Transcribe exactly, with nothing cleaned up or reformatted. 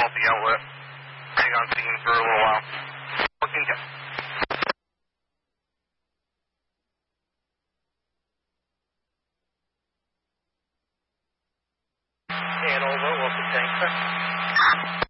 out the outlet. Hang on scene for a little while. fourteen ten. And over, Wilson Tank, sir.